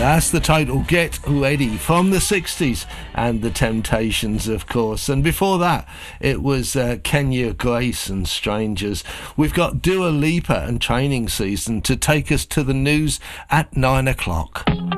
That's the title, Get Ready, from the 60s, and The Temptations, of course. And before that, it was Kenya Grace and Strangers. We've got Dua Lipa and Training Season to take us to the news at 9 o'clock.